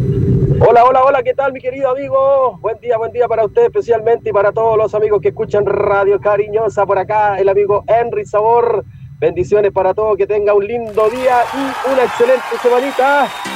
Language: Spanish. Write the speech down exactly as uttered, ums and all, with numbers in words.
Hola, hola, hola, ¿qué tal mi querido amigo? Buen día, buen día para usted especialmente y para todos los amigos que escuchan Radio Cariñosa por acá, el amigo Henry Sabor. Bendiciones para todos, que tenga un lindo día y una excelente semanita.